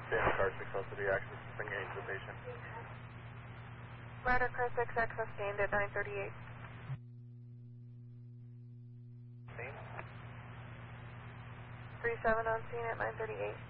Stand car 6 also be access to engage the patient. Rider car 6 access gained at 938. Scene? 37 on scene at 938.